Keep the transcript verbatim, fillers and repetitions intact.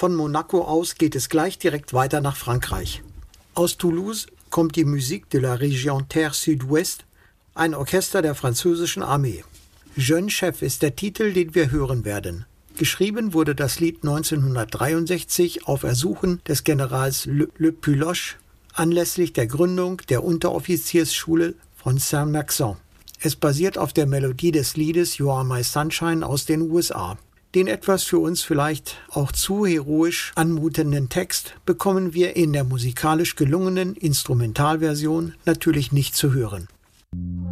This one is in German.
Von Monaco aus geht es gleich direkt weiter nach Frankreich. Aus Toulouse kommt die Musique de la Région Terre Sud-Ouest, ein Orchester der französischen Armee. Jeune Chef ist der Titel, den wir hören werden. Geschrieben wurde das Lied neunzehnhundertdreiundsechzig auf Ersuchen des Generals Le, Le Puloche anlässlich der Gründung der Unteroffiziersschule von Saint-Maxent. Es basiert auf der Melodie des Liedes You Are My Sunshine aus den U S A. Den etwas für uns vielleicht auch zu heroisch anmutenden Text bekommen wir in der musikalisch gelungenen Instrumentalversion natürlich nicht zu hören.